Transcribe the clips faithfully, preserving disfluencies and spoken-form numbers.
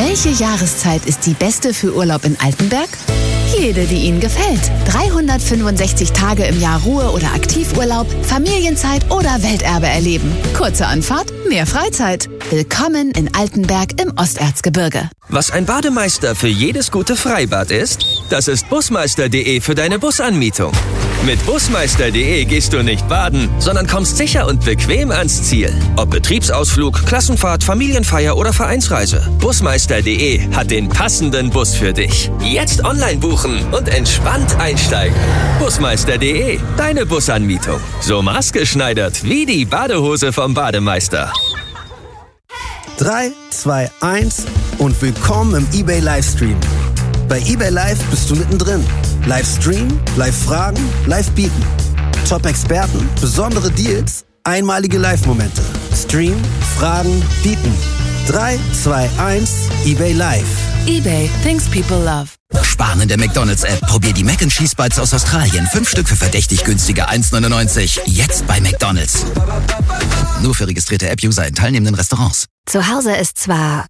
Welche Jahreszeit ist die beste für Urlaub in Altenberg? Jede, die Ihnen gefällt. dreihundertfünfundsechzig Tage im Jahr Ruhe- oder Aktivurlaub, Familienzeit oder Welterbe erleben. Kurze Anfahrt, mehr Freizeit. Willkommen in Altenberg im Osterzgebirge. Was ein Bademeister für jedes gute Freibad ist, das ist busmeister punkt de für deine Busanmietung. Mit busmeister punkt de gehst du nicht baden, sondern kommst sicher und bequem ans Ziel. Ob Betriebsausflug, Klassenfahrt, Familienfeier oder Vereinsreise. busmeister punkt de hat den passenden Bus für dich. Jetzt online buchen und entspannt einsteigen. busmeister punkt de, deine Busanmietung. So maßgeschneidert wie die Badehose vom Bademeister. drei, zwei, eins und willkommen im eBay Livestream. Bei eBay Live bist du mittendrin. Livestream, Live-Fragen, Live-Bieten. Top-Experten, besondere Deals, einmalige Live-Momente. Stream, Fragen, Bieten. drei, zwei, eins, eBay Live. eBay, things people love. Sparen in der McDonald's-App. Probier die Mac and Cheese Bites aus Australien. Fünf Stück für verdächtig günstige eins neunundneunzig. Jetzt bei McDonald's. Nur für registrierte App-User in teilnehmenden Restaurants. Zu Hause ist zwar...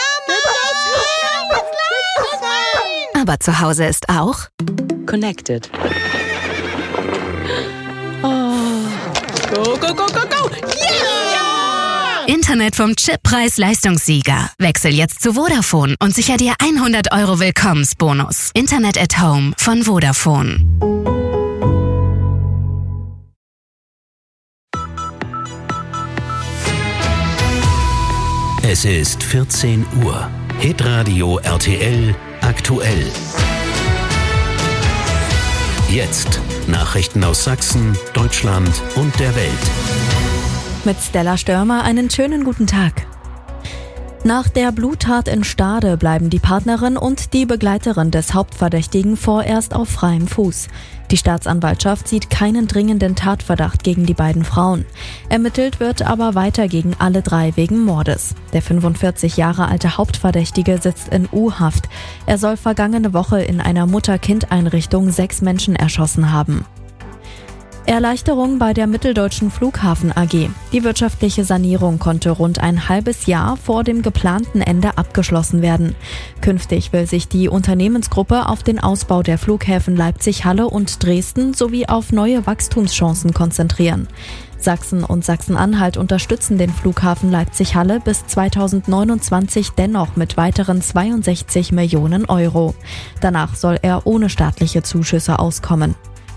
Aber zu Hause ist auch... Connected. Oh. Go, go, go, go, go! Yeah! Internet vom Chip-Preis-Leistungssieger. Wechsel jetzt zu Vodafone und sicher dir hundert Euro Willkommensbonus. Internet at Home von Vodafone. Es ist vierzehn Uhr. Hitradio R T L aktuell. Jetzt Nachrichten aus Sachsen, Deutschland und der Welt. Mit Stella Störmer einen schönen guten Tag. Nach der Bluttat in Stade bleiben die Partnerin und die Begleiterin des Hauptverdächtigen vorerst auf freiem Fuß. Die Staatsanwaltschaft sieht keinen dringenden Tatverdacht gegen die beiden Frauen. Ermittelt wird aber weiter gegen alle drei wegen Mordes. Der fünfundvierzig Jahre alte Hauptverdächtige sitzt in U-Haft. Er soll vergangene Woche in einer Mutter-Kind-Einrichtung sechs Menschen erschossen haben. Erleichterung bei der Mitteldeutschen Flughafen A G. Die wirtschaftliche Sanierung konnte rund ein halbes Jahr vor dem geplanten Ende abgeschlossen werden. Künftig will sich die Unternehmensgruppe auf den Ausbau der Flughäfen Leipzig-Halle und Dresden sowie auf neue Wachstumschancen konzentrieren. Sachsen und Sachsen-Anhalt unterstützen den Flughafen Leipzig-Halle bis zweitausendneunundzwanzig dennoch mit weiteren zweiundsechzig Millionen Euro. Danach soll er ohne staatliche Zuschüsse auskommen.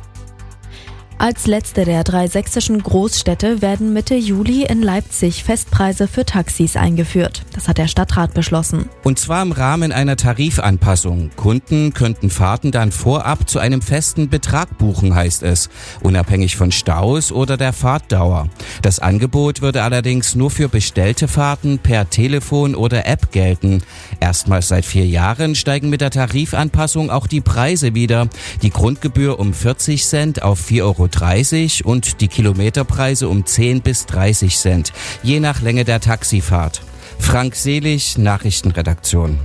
Als letzte der drei sächsischen Großstädte werden Mitte Juli in Leipzig Festpreise für Taxis eingeführt. Das hat der Stadtrat beschlossen. Und zwar im Rahmen einer Tarifanpassung. Kunden könnten Fahrten dann vorab zu einem festen Betrag buchen, heißt es, unabhängig von Staus oder der Fahrtdauer. Das Angebot würde allerdings nur für bestellte Fahrten per Telefon oder App gelten. Erstmals seit vier Jahren steigen mit der Tarifanpassung auch die Preise wieder. Die Grundgebühr um vierzig Cent auf vier Euro dreißig und die Kilometerpreise um zehn bis dreißig Cent, je nach Länge der Taxifahrt. Frank Selig, Nachrichtenredaktion.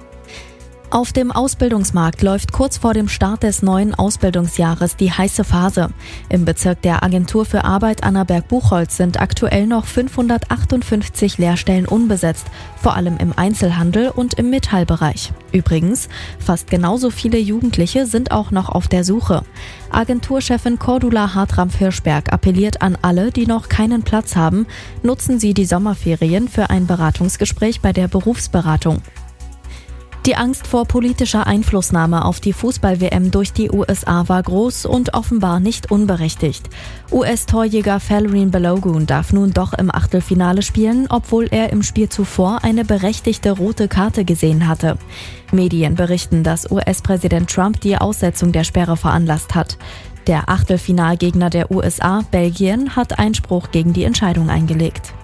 Auf dem Ausbildungsmarkt läuft kurz vor dem Start des neuen Ausbildungsjahres die heiße Phase. Im Bezirk der Agentur für Arbeit Annaberg-Buchholz sind aktuell noch fünfhundertachtundfünfzig Lehrstellen unbesetzt, vor allem im Einzelhandel und im Metallbereich. Übrigens, fast genauso viele Jugendliche sind auch noch auf der Suche. Agenturchefin Cordula Hartramp-Hirschberg appelliert an alle, die noch keinen Platz haben, nutzen Sie die Sommerferien für ein Beratungsgespräch bei der Berufsberatung. Die Angst vor politischer Einflussnahme auf die Fußball-W M durch die U S A war groß und offenbar nicht unberechtigt. U S-Torjäger Valérien Balogun darf nun doch im Achtelfinale spielen, obwohl er im Spiel zuvor eine berechtigte rote Karte gesehen hatte. Medien berichten, dass U S-Präsident Trump die Aussetzung der Sperre veranlasst hat. Der Achtelfinalgegner der U S A, Belgien, hat Einspruch gegen die Entscheidung eingelegt.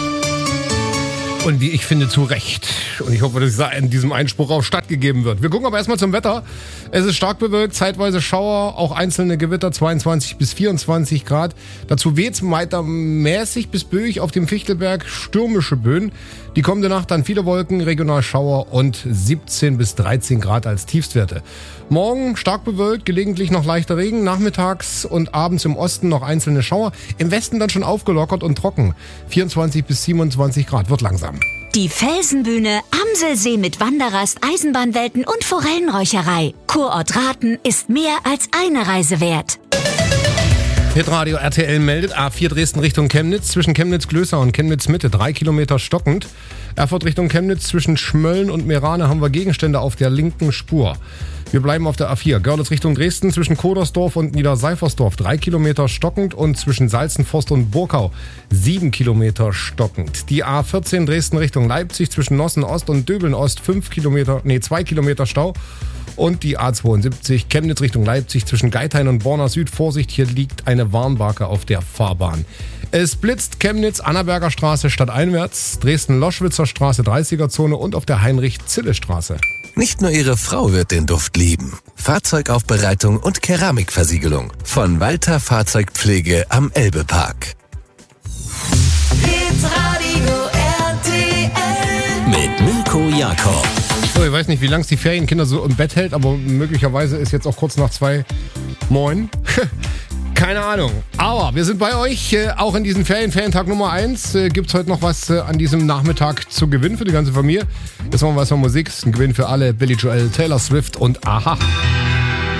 Und wie ich finde, zu Recht. Und ich hoffe, dass in diesem Einspruch auch stattgegeben wird. Wir gucken aber erstmal zum Wetter. Es ist stark bewölkt, zeitweise Schauer, auch einzelne Gewitter, zweiundzwanzig bis vierundzwanzig Grad. Dazu weht's weiter mäßig bis böig auf dem Fichtelberg, stürmische Böen. Die kommende Nacht dann viele Wolken, regional Schauer und siebzehn bis dreizehn Grad als Tiefstwerte. Morgen stark bewölkt, gelegentlich noch leichter Regen, nachmittags und abends im Osten noch einzelne Schauer. Im Westen dann schon aufgelockert und trocken. vierundzwanzig bis siebenundzwanzig Grad, wird langsam. Die Felsenbühne am Grimselsee mit Wanderrast, Eisenbahnwelten und Forellenräucherei. Kurort Rathen ist mehr als eine Reise wert. Hitradio R T L meldet A vier Dresden Richtung Chemnitz, zwischen Chemnitz-Glößau und Chemnitz-Mitte, drei Kilometer stockend. Erfurt Richtung Chemnitz, zwischen Schmölln und Merane haben wir Gegenstände auf der linken Spur. Wir bleiben auf der A vier. Görlitz Richtung Dresden, zwischen Kodersdorf und Niederseifersdorf, drei Kilometer stockend und zwischen Salzenforst und Burkau, sieben Kilometer stockend. Die A vierzehn Dresden Richtung Leipzig, zwischen Nossen Ost und Döbeln Ost, fünf Kilometer, nee, zwei Kilometer Stau. Und die A zweiundsiebzig Chemnitz Richtung Leipzig, zwischen Geithain und Borna Süd. Vorsicht, hier liegt eine Warnbarke auf der Fahrbahn. Es blitzt Chemnitz, Annaberger Straße stadteinwärts, Dresden-Loschwitzer Straße dreißiger Zone und auf der Heinrich-Zille-Straße. Nicht nur Ihre Frau wird den Duft lieben. Fahrzeugaufbereitung und Keramikversiegelung von Walter Fahrzeugpflege am Elbepark. Hitradio R T L mit Mirko Jakob. So, ich weiß nicht, wie lange es die Ferienkinder so im Bett hält, aber möglicherweise ist jetzt auch kurz nach zwei. Moin. Keine Ahnung. Aber wir sind bei euch. Äh, auch in diesem Ferien, Ferientag Nummer eins äh, gibt es heute noch was äh, an diesem Nachmittag zu gewinnen für die ganze Familie. Jetzt machen wir was von Musik. Das ist ein Gewinn für alle. Billy Joel, Taylor Swift und Aha.